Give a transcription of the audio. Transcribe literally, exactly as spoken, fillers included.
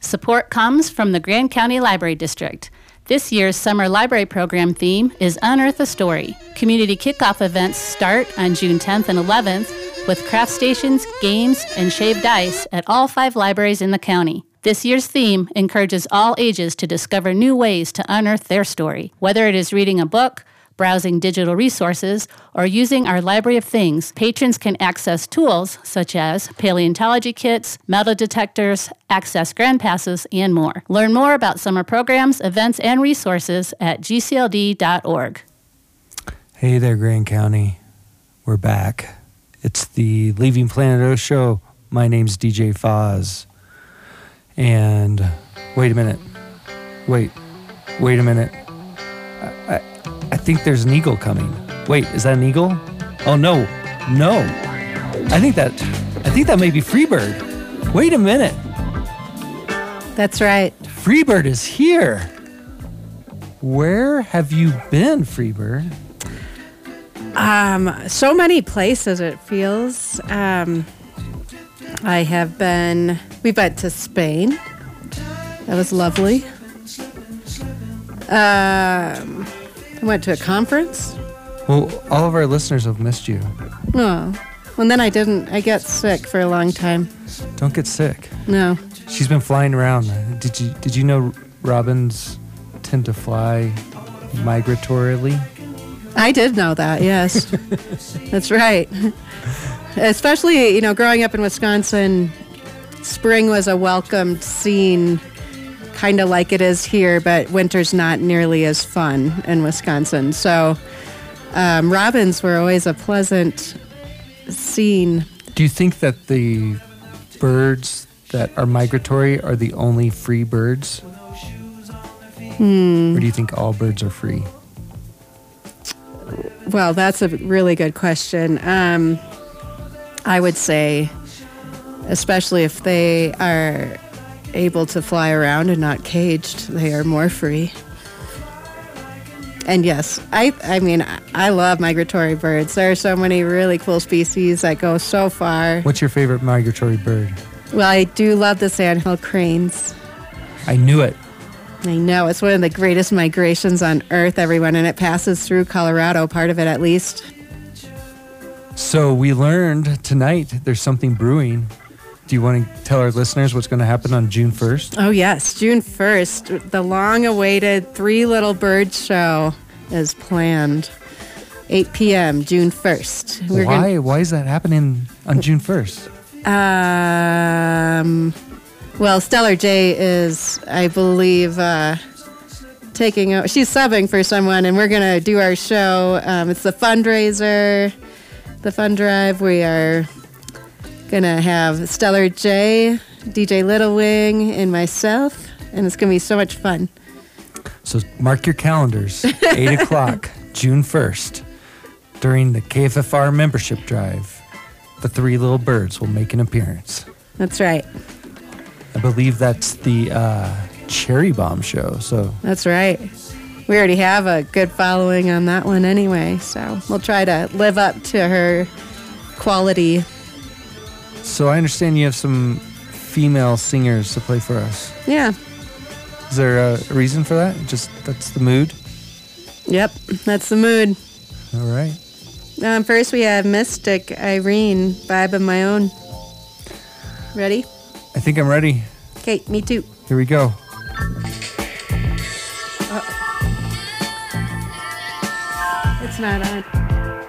Support comes from the Grand County Library District. This year's summer library program theme is Unearth a Story. Community kickoff events start on June tenth and eleventh with craft stations, games, and shaved ice at all five libraries in the county. This year's theme encourages all ages to discover new ways to unearth their story. Whether it is reading a book, browsing digital resources, or using our Library of Things, patrons can access tools such as paleontology kits, metal detectors, access grand passes, and more. Learn more about summer programs, events, and resources at g c l d dot org. Hey there, Grand County. We're back. It's the Leaving Planet Earth show. My name's D J Foz. And wait a minute. Wait. Wait a minute. I, I, I think there's an eagle coming. Wait, is that an eagle? Oh, no. No. I think that I think that may be Freebird. Wait a minute. That's right. Freebird is here. Where have you been, Freebird? Um, so many places, it feels. Um, I have been, we went to Spain. That was lovely. Um, I went to a conference. Well, all of our listeners have missed you. Oh, well, then I didn't. I got sick for a long time. Don't get sick. No. She's been flying around. Did you Did you know robins tend to fly migratorily? I did know that, yes. That's right. Especially, you know, growing up in Wisconsin, spring was a welcomed scene, kind of like it is here, but winter's not nearly as fun in Wisconsin. So um, robins were always a pleasant scene. Do you think that the birds that are migratory are the only free birds? Hmm. Or do you think all birds are free? Well, that's a really good question. Um, I would say, especially if they are able to fly around and not caged, they are more free. And yes, I I mean, I love migratory birds. There are so many really cool species that go so far. What's your favorite migratory bird? Well, I do love the sandhill cranes. I knew it. I know. It's one of the greatest migrations on Earth, everyone, and it passes through Colorado, part of it at least. So we learned tonight there's something brewing. Do you want to tell our listeners what's going to happen on June first? Oh, yes. June first, the long-awaited Three Little Birds show is planned. eight p.m., June first. We're Why? Gonna... Why is that happening on June first? Um... Well, Stellar J is, I believe, uh, taking out, she's subbing for someone, and we're going to do our show. Um, it's the fundraiser, the fund drive. We are going to have Stellar J, D J Little Wing, and myself, and it's going to be so much fun. So mark your calendars, eight o'clock, June first, during the K F F R membership drive. The Three Little Birds will make an appearance. That's right. I believe that's the uh, Cherry Bomb show. So that's right. We already have a good following on that one anyway, so we'll try to live up to her quality. So I understand you have some female singers to play for us. Yeah. Is there a reason for that? Just that's the mood? Yep, that's the mood. All right. Um, first we have Mystic Irene, Vibe of My Own. Ready? I think I'm ready. Okay, me too. Here we go. Uh, it's not on.